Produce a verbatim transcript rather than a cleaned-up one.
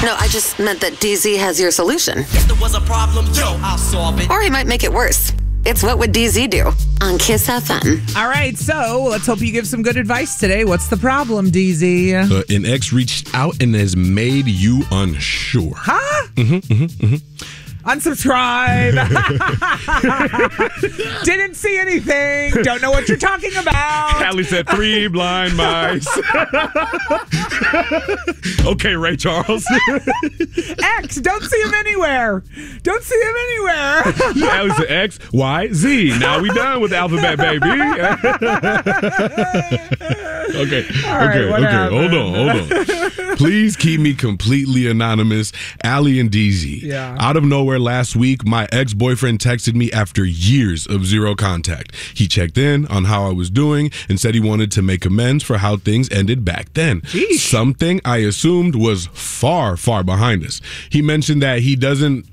No, I just meant that D Z has your solution. If there was a problem, yo, I'll solve it. Or he might make it worse. It's What Would D Z Do on Kiss F M. All right, so let's hope you give some good advice today. What's the problem, D Z? Uh, an ex reached out and has made you unsure. Huh? Mm-hmm, mm-hmm, mm-hmm. Unsubscribe. Didn't see anything. Don't know what you're talking about. Callie said three blind mice. Okay, Ray Charles. X. Don't see him anywhere. Don't see him anywhere. Callie said X, Y, Z. Now we done with the alphabet, baby. okay, right, okay, what okay. happened? Hold on, hold on. Please keep me completely anonymous. Allie and D Z. Yeah. Out of nowhere last week, my ex-boyfriend texted me after years of zero contact. He checked in on how I was doing and said he wanted to make amends for how things ended back then. Jeez. Something I assumed was far, far behind us. He mentioned that he doesn't